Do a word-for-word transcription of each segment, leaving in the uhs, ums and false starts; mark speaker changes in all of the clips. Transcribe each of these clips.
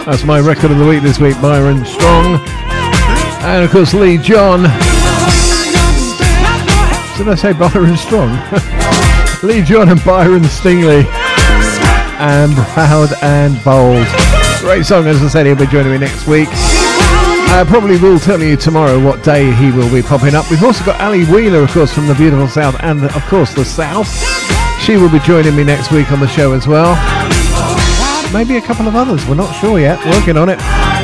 Speaker 1: That's my record of the week this week, Byron Strong. And of course, Lee John. Did I say Byron Strong? Lee John and Byron Stingley. And Proud and Bold. Great song, as I said, he'll be joining me next week. I probably will tell you tomorrow what day he will be popping up. We've also got Ali Wheeler, of course, from the beautiful South and, of course, the South. She will be joining me next week on the show as well. Maybe a couple of others. We're not sure yet. Working on it.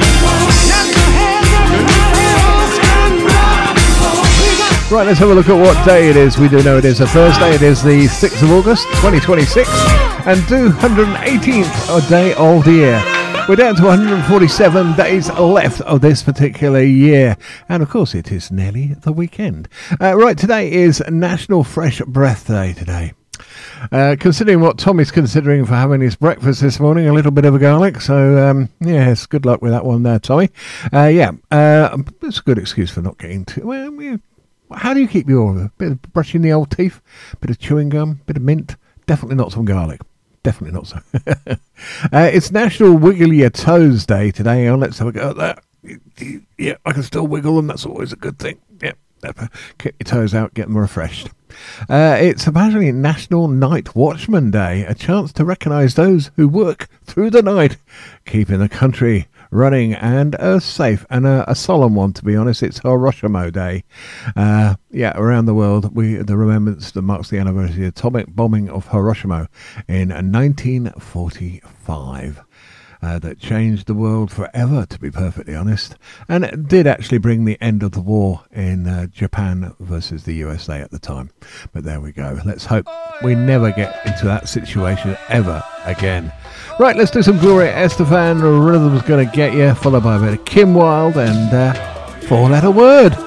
Speaker 1: Right, let's have a look at what day it is. We do know it is a Thursday. It is the sixth of August, twenty twenty-six, and two hundred eighteenth day of the year. We're down to one hundred forty-seven days left of this particular year. And of course, it is nearly the weekend. Uh, right, today is National Fresh Breath Day today. Uh, considering what Tom is considering for having his breakfast this morning, a little bit of a garlic. So, um, yes, good luck with that one there, Tommy. Uh, yeah, uh, it's a good excuse for not getting to... Well, yeah. How do you keep your bit of brushing the old teeth, bit of chewing gum, bit of mint? Definitely not some garlic. Definitely not so. uh, it's National Wiggle Your Toes Day today. Oh, let's have a go at that. Yeah, I can still wiggle them. That's always a good thing. Yeah, get your toes out, get them refreshed. Uh, it's apparently National Night Watchman Day, a chance to recognise those who work through the night, keeping the country running and uh, safe, and uh, a solemn one, to be honest. It's Hiroshima Day. Uh, yeah, around the world, we the remembrance that marks the anniversary of the atomic bombing of Hiroshima in nineteen forty-five. Uh, that changed the world forever, to be perfectly honest. And it did actually bring the end of the war in uh, Japan versus the U S A at the time. But there we go. Let's hope we never get into that situation ever again. Right, let's do some Gloria Estefan. Rhythm's Gonna Get You, followed by a bit of Kim Wilde and uh, Four Letter Word.